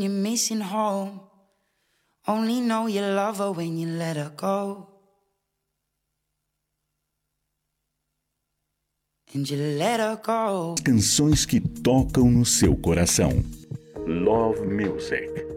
You're missing home. Only know you love her when you let her go. And you let her go. Canções que tocam no seu coração. Love Music.